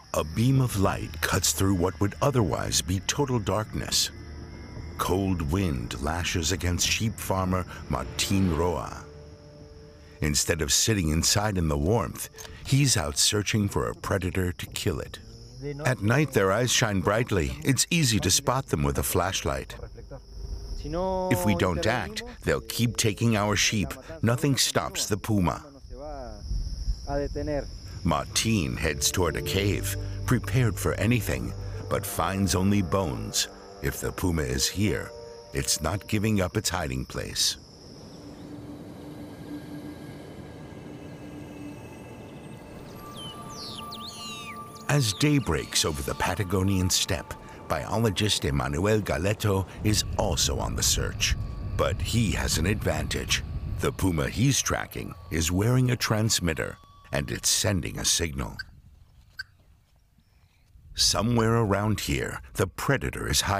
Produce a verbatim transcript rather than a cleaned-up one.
A beam of light cuts through what would otherwise be total darkness. Cold wind lashes against sheep farmer Martin Roa. Instead of sitting inside in the warmth, he's out searching for a predator to kill it. At night, their eyes shine brightly. It's easy to spot them with a flashlight. If we don't act, they'll keep taking our sheep. Nothing stops the puma. Martin heads toward a cave, prepared for anything, but finds only bones. If the puma is here, it's not giving up its hiding place. As day breaks over the Patagonian steppe, biologist Emmanuel Galeto is also on the search. But he has an advantage. The puma he's tracking is wearing a transmitter, and it's sending a signal. Somewhere around here, the predator is hiding.